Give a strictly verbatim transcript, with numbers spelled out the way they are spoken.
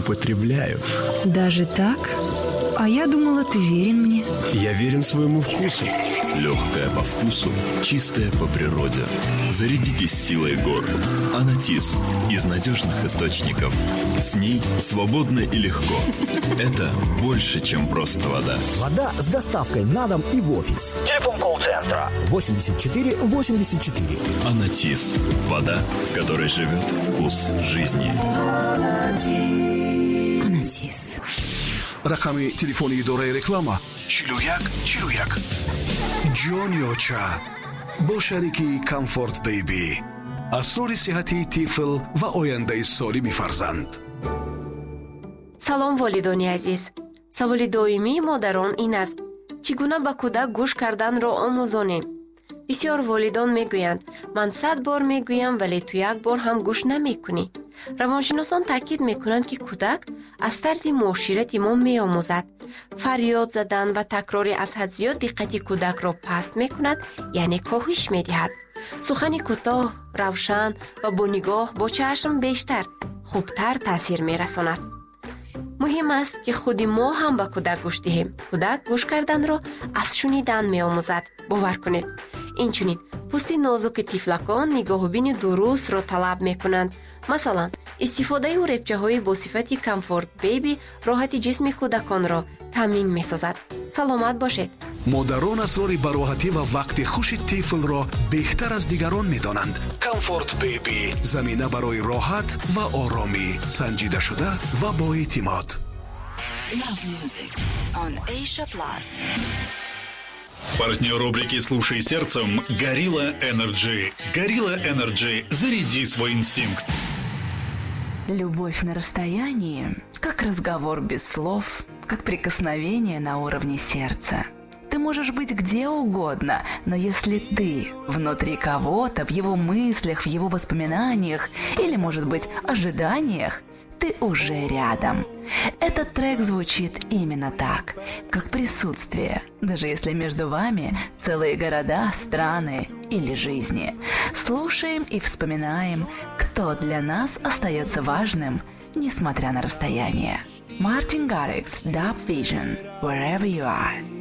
употребляю. Даже так? А я думала, ты верен мне. Я верен своему вкусу. Легкая по вкусу, чистая по природе. Зарядитесь силой гор. Анатис из надежных источников. С ней свободно и легко. Это больше, чем просто вода. Вода с доставкой на дом и в офис. Телефон колл-центра восемьдесят четыре восемьдесят четыре. Анатис. Вода, в которой живет вкус жизни. Анатис. рақами телефони идораи реклама чилу як чилу як. ҷонёча бо шарики Comfort Baby. асрори сиҳати тифл ва ояндаи солими фарзанд. салом волидони азиз. саволи доимии модарон ин аст: чӣ гуна ба кӯдак гӯш карданро омӯзонем? бисёр волидон мегӯянд: ман сад бор мегӯям, вале ту як бор ҳам гӯш намекунӣ. равоншиносон таъкид мекунанд ки кӯдак аз тарзи муоширати мо меомӯзад. фарёд задан ва такрори аз ҳад зиёд диққати кӯдакро паст мекунад, яъне коҳиш медиҳад. сухани кӯтоҳ, равшан ва бо нигоҳ бо чашм бештар, хубтар таъсир мерасонад. муҳим аст ки худи мо ҳам ба кӯдак гӯш диҳем. кӯдак гӯш карданро аз шунидан меомӯзад. бовар кунед. инчунин пӯсти нозуки тифлакон нигоҳубини дурустро талаб мекунанд. масалан, истифодаи уребчаҳои бо сифати Comfort Baby роҳати ҷисми кӯдаконро таъмин месозад. саломат бошед. модарон асрори бароҳатӣ ва вақти хуши тифлро беҳтар аз дигарон медонанд. Comfort Baby замина барои роҳат ва оромӣ, санҷидашуда ва боэътимод. Love music on Asia Plus. Партнер рубрики «Слушай сердцем» – Gorilla Energy. Gorilla Energy. Заряди свой инстинкт. Любовь на расстоянии, как разговор без слов, как прикосновение на уровне сердца. Ты можешь быть где угодно, но если ты внутри кого-то, в его мыслях, в его воспоминаниях или, может быть, ожиданиях, ты уже рядом. Этот трек звучит именно так, как присутствие, даже если между вами целые города, страны или жизни. Слушаем и вспоминаем, кто для нас остается важным, несмотря на расстояние. Martin Garrix, Dub Vision, Wherever You Are.